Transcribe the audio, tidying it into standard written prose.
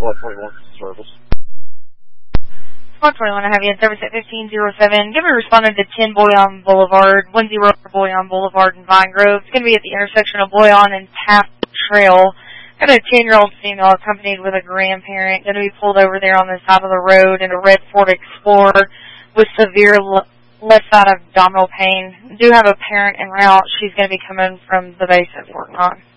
121 service. 121, I have you in service at 1507. Give me responded to 10 Boyan Boulevard, 10 Boyan Boulevard in Vine Grove. It's going to be at the intersection of Boyan and Taft Trail. Got a 10-year-old female accompanied with a grandparent. Going to be pulled over there on the side of the road in a red Ford Explorer with severe left side abdominal pain. Do have a parent en route. She's going to be coming from the base at Fort Knox.